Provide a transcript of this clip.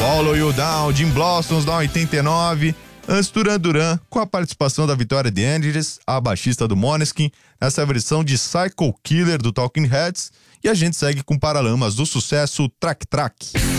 Follow You Down, Jim Blossoms, da 89. Antes, Duran Duran, com a participação da Victoria De Angelis, a baixista do Måneskin, nessa versão de Psycho Killer do Talking Heads. E a gente segue com Paralamas do sucesso Track Track.